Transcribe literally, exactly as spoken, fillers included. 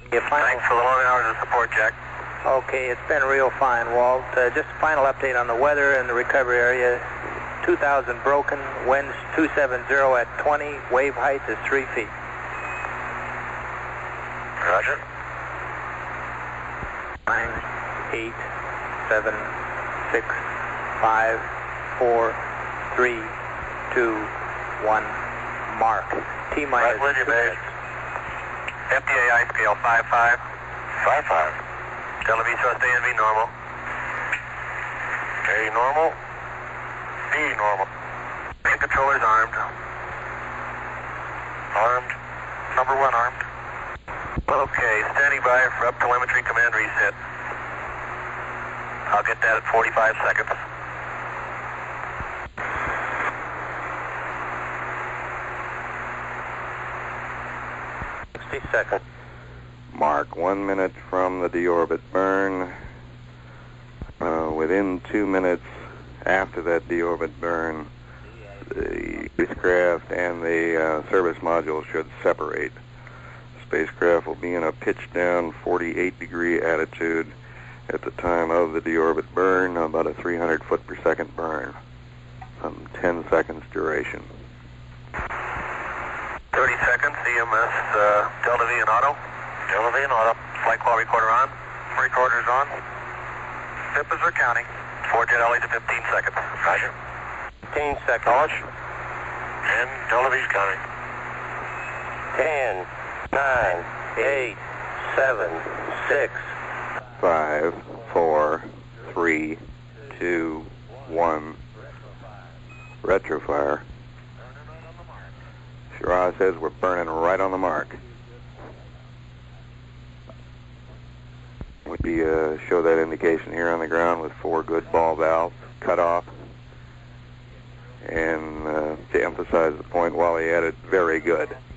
Your final... Thanks for the long hours of support, Jack. Okay, it's been real fine, Walt. Uh, just a final update on the weather in the recovery area. two thousand broken, winds two seventy at twenty, wave height is three feet. Roger. Nine, eight, seven, six, five, four, three, two, one, mark. T-minus Right with you, two base. minutes. F D A I scale five five. five five. Delta V thrust A and V normal. A normal. B normal. Main controller's armed. Armed. Number one armed. Okay, standing by for up telemetry command reset. I'll get that at forty-five seconds. sixty seconds. Mark, one minute from the deorbit burn. Uh, within two minutes after that deorbit burn, the spacecraft and the uh, service module should separate. The spacecraft will be in a pitch-down forty-eight degree attitude at the time of the deorbit burn, about a three hundred foot per second burn, some ten seconds duration. thirty seconds, E M S, uh, Delta V and auto. Delta V and auto. Flight call recorder on. Recorder's on. F I P is are counting. Four jet L E to fifteen seconds. Roger. fifteen seconds. Knowledge. And Delta V's counting. ten, nine, eight, seven, six. Five, four, three, two, one. Retrofire. Shira says we're burning right on the mark. We uh, show that indication here on the ground with four good ball valves cut off. And uh, to emphasize the point, Wally added, very good.